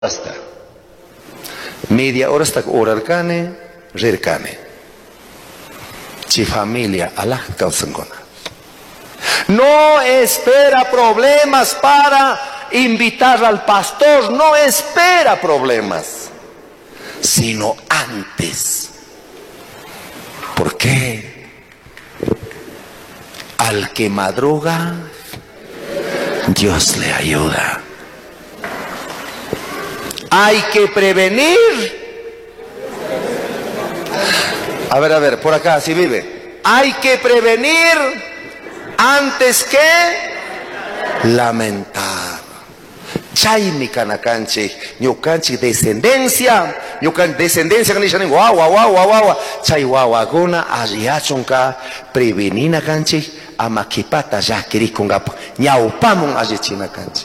hasta media hora hasta orar cane, rir cane. Si familia, Allah causan gona. No espera problemas para invitar al pastor, no espera problemas, sino antes. ¿Por qué? Al que madruga, Dios le ayuda. Hay que prevenir. A ver, por acá, si vive. Hay que prevenir antes que lamentar. Chay mi canacanche, ñucanchi descendencia, ñucan descendencia que ni guau. Chay guagona ariachonka prevenina canche amakipata ya kirikunga ñaupamun arichina canche.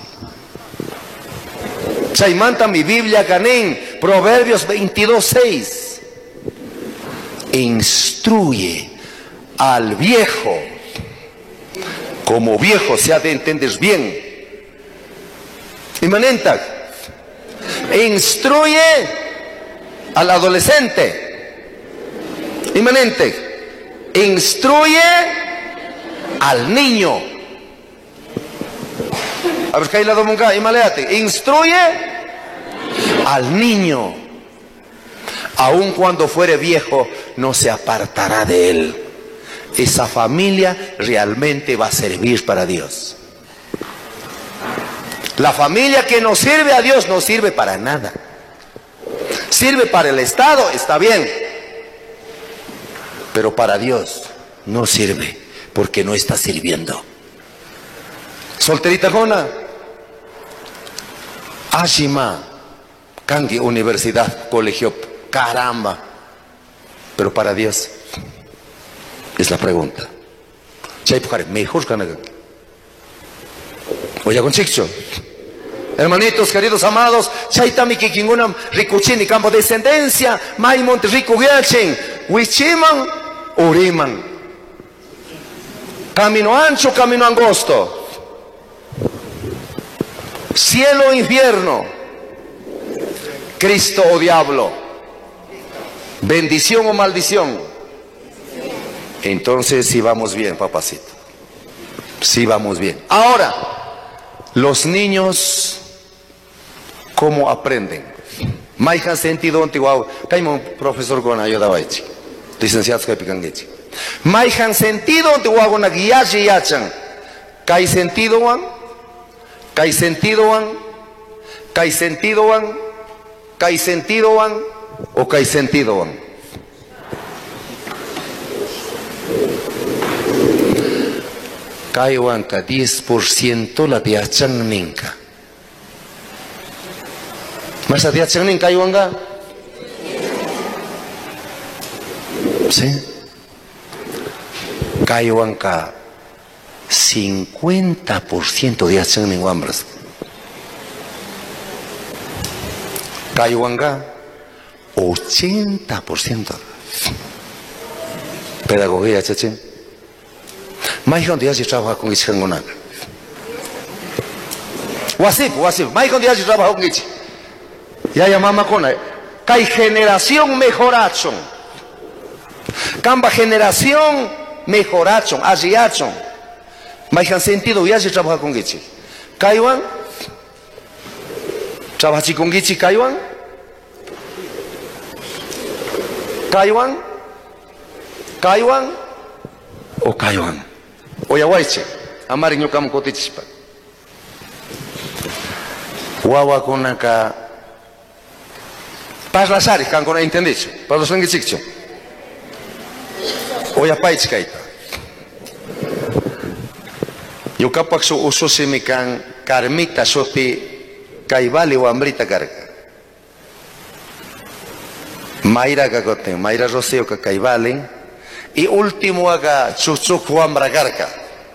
Chay manta mi Biblia canen Proverbios 22:6. Instruye al viejo como viejo se ha de entender bien. Imanenta, instruye al adolescente. Imanente, instruye al niño. A ver, Kaila Domunga, imaleate, instruye al niño. Aun cuando fuere viejo, no se apartará de él. Esa familia realmente va a servir para Dios. La familia que no sirve a Dios no sirve para nada. Sirve para el Estado, está bien. Pero para Dios no sirve porque no está sirviendo. Solterita Jona. Ashima. Kangi Universidad, Colegio. Caramba. Pero para Dios es la pregunta. Mejor que oye con chicho. Hermanitos, queridos amados, chaitami que kinguna ricuchini campo de descendencia, maimont rico giachen, wichiman, uriman. Camino ancho, camino angosto. Cielo, infierno. Cristo o diablo. Bendición o maldición. Entonces sí vamos bien, papacito. Sí vamos bien. Ahora, los niños, ¿cómo aprenden? Maijan sentido antiguo. Caimo profesor con ayuda licenciados que picanguechi. Maijan sentido antiguo con guiaje yachan. Kai sentido wan, kai sentido wan, kai sentido wan, kai sentido wan o kai sentido wan. Kaiwanka 10% la diachan ninka. ¿Más a diachan ninka kaiwanka? ¿Sí? Kaiwanka 50% diachan ninguambras. Kaiwanka 80%. Pedagogía, chachín. Maikon dia trabaja con Ichi Kangonan. Wasip. Maikon dia trabaja con Ichi. Ya mama kona. Kai generación mejorachon. Kamba generación mejorachon. Ajiachon. Maikan sentido ya trabaja con Ichi. Kaiwan. Trabaja con Ichi Kaiwan. Kaiwan. O Kaiwan. Oyawaiche, amari nyukam kotichispa. Wawa konaka paslasari kan kona entendis. Paslasongi chikcho. Oyapaiche kaita. Yukapak so usosimi kan karmita sopi kaibali o ambrita carga. Mayra kakote, Mayra Roseo ka kaibali. Y último haga chuchu Juambra Garca.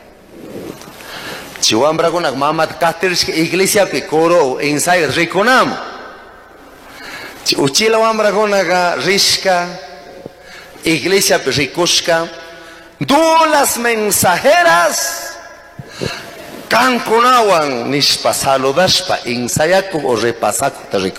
Chihuambra con mamá Catholic iglesia picoro ensayo riconam. Uchila Wambra con haga risca iglesia ricoshka. Do las mensajeras Cancunawan nishpa saludashpa ensayaku o repasaku